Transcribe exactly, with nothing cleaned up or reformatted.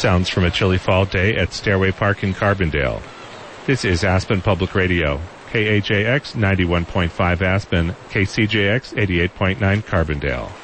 Sounds from a chilly fall day at Stairway Park in Carbondale. This is Aspen Public Radio, K A J X ninety-one point five Aspen, K C J X eighty-eight point nine Carbondale.